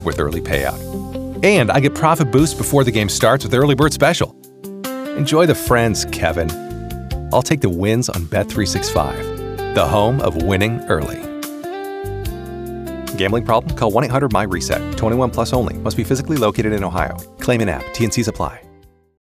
with early payout. And I get profit boost before the game starts with Early Bird Special. Enjoy the friends, Kevin. I'll take the wins on Bet365, the home of winning early. Gambling problem? Call 1-800-MY-RESET. 21 plus only. Must be physically located in Ohio. Claim in app. T&Cs apply.